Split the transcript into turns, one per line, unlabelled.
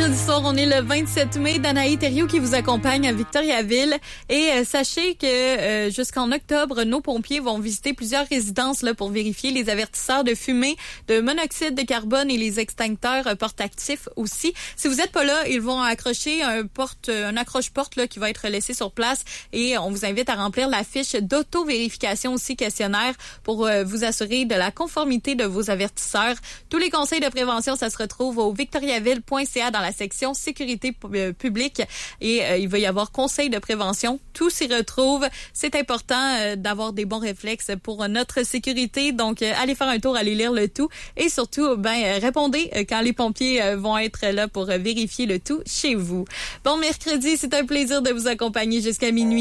mercredi soir, on est le 27 mai. Danaï Thériault qui vous accompagne à Victoriaville. Et sachez que jusqu'en octobre, nos pompiers vont visiter plusieurs résidences là pour vérifier les avertisseurs de fumée, de monoxyde de carbone et les extincteurs portatifs aussi. Si vous n'êtes pas là, ils vont accrocher un accroche-porte là qui va être laissé sur place et on vous invite à remplir la fiche d'auto-vérification aussi questionnaire pour vous assurer de la conformité de vos avertisseurs. Tous les conseils de prévention, ça se retrouve au victoriaville.ca dans la section sécurité publique et il va y avoir conseils de prévention. Tout s'y retrouve. C'est important d'avoir des bons réflexes pour notre sécurité. Donc, allez faire un tour, allez lire le tout et surtout, répondez quand les pompiers vont être là pour vérifier le tout chez vous. Bon mercredi, c'est un plaisir de vous accompagner jusqu'à minuit.